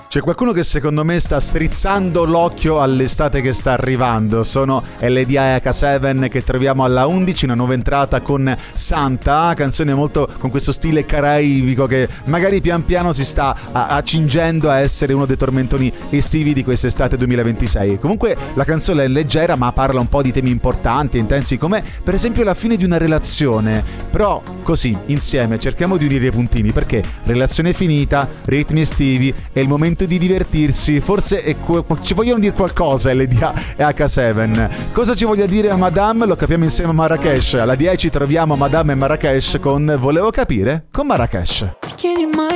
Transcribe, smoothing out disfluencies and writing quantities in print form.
C'è qualcuno che secondo me sta strizzando l'occhio all'estate che sta arrivando. Sono LDA e H7 che troviamo alla 11, una nuova entrata con Santa, canzone molto con questo stile caraibico che magari pian piano si sta accingendo a essere uno dei tormentoni estivi di quest'estate 2026. Comunque la canzone è leggera ma parla un po' di temi importanti e intensi, come per esempio la fine di una relazione. Però così, insieme, cerchiamo di unire i puntini, perché relazione finita, ritmi estivi, è il momento di divertirsi. Forse ci vogliono dire qualcosa LDA e H7. Cosa ci voglia dire a Madame lo capiamo insieme a Marrakesh. Alla 10 troviamo Madame e Marrakesh con Volevo capire con Marrakesh.